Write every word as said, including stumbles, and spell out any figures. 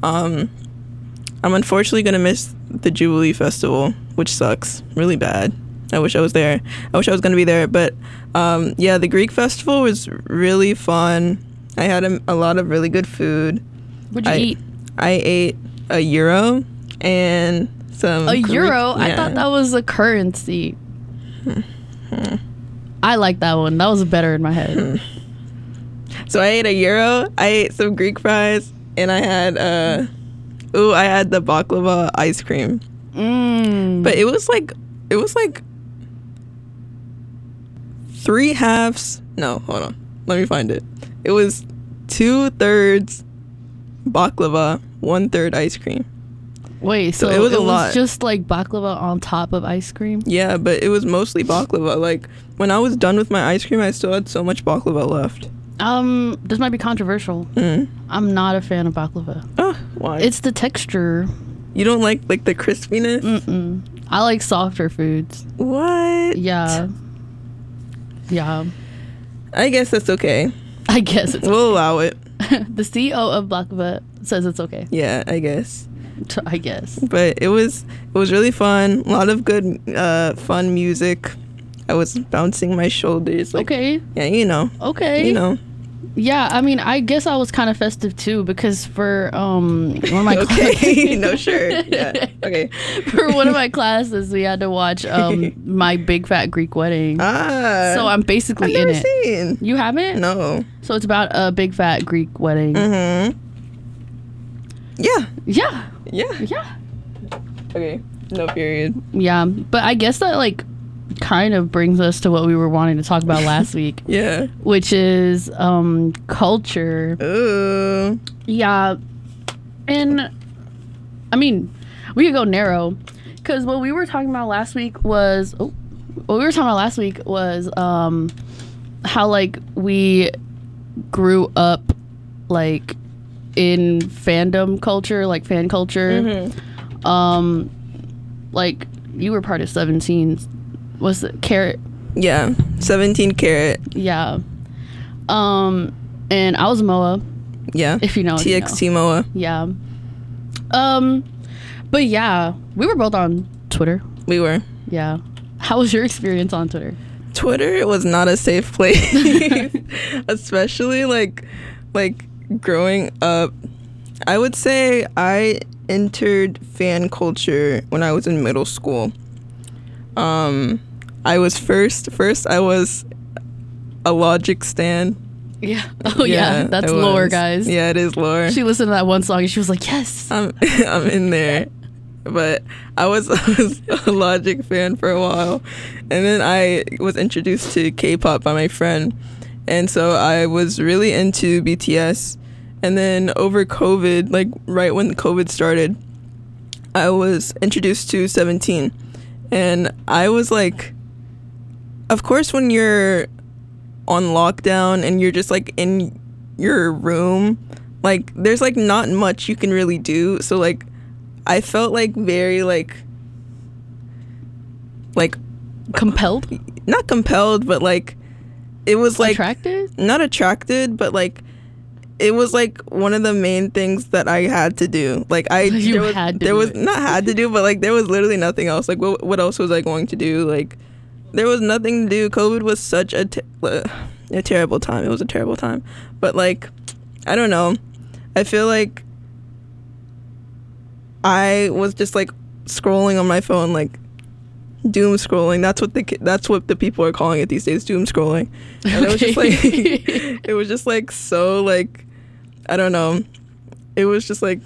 Um, I'm unfortunately gonna miss the Jubilee Festival, which sucks really bad. I wish I was there. I wish I was gonna be there. But um, yeah, the Greek Festival was really fun. I had a, a lot of really good food. What'd you I, eat? I ate a gyro and some. A Greek, euro? yeah. I thought that was a currency. Hmm. I like that one. That was better in my head. So I ate a gyro. I ate some Greek fries, and I had uh, ooh, I had the baklava ice cream. Mm. But it was like, it was like three halves. No, hold on. Let me find it. It was two thirds baklava, one third ice cream. Wait, so, So it was it a was lot. just like baklava on top of ice cream? Yeah, but it was mostly baklava. Like when I was done with my ice cream, I still had so much baklava left. Um, this might be controversial. Mm. I'm not a fan of baklava. Oh, why? It's the texture. You don't like like the crispiness? Mm-mm. I like softer foods. What? Yeah. Yeah. I guess that's okay. I guess it's We'll allow it. the C E O of baklava says it's okay. Yeah, I guess. I guess. But it was it was really fun. A lot of good uh fun music. I was bouncing my shoulders. Like, Okay. Yeah, you know. Okay. You know. Yeah, I mean, I guess I was kind of festive too because for um one of my Okay. No, sure. Yeah. Okay. for one of my classes we had to watch um My Big Fat Greek Wedding. Ah. So I'm basically I've in never it. seen. You haven't? No. So it's about a big fat Greek wedding. Mm-hmm. Yeah. Yeah. Yeah. Yeah. Okay. No period. Yeah. But I guess that like kind of brings us to what we were wanting to talk about last week, Yeah. which is um culture. Ooh. Yeah. And I mean, we could go narrow because what we were talking about last week was oh, what we were talking about last week was um how like we grew up like in fandom culture, like fan culture. Mm-hmm. Um like you were part of seventeen. Was it Carrot? Yeah. seventeen karat. Yeah. Um and I was Moa, Yeah. if you know. T X T you know. Moa. Yeah. Um but yeah, we were both on Twitter. We were. Yeah. How was your experience on Twitter? Twitter was not a safe place. Especially like like growing up. I would say I entered fan culture when I was in middle school. Um I was first first I was a Logic stan. Yeah. Oh yeah, that's I lore, was. guys. Yeah, it is lore. She listened to that one song and she was like, "Yes." I'm I'm in there. But I was, I was a Logic fan for a while. And then I was introduced to K-pop by my friend. And so I was really into B T S. And then over COVID, like right when COVID started, I was introduced to seventeen. And I was like, of course, when you're on lockdown and you're just like in your room, like there's like not much you can really do. So like I felt like very like like Compelled? not compelled, but like it was like Attracted? not attracted, but like it was like one of the main things that I had to do. Like I You there was, had to there do was it. not had to do, but like there was literally nothing else. Like what what else was I going to do? Like there was nothing to do. COVID was such a te- a terrible time. It was a terrible time. But like I don't know. I feel like I was just like scrolling on my phone, like doom scrolling. That's what the ki- that's what the people are calling it these days, doom scrolling. And it was just like it was just like so like I don't know. It was just like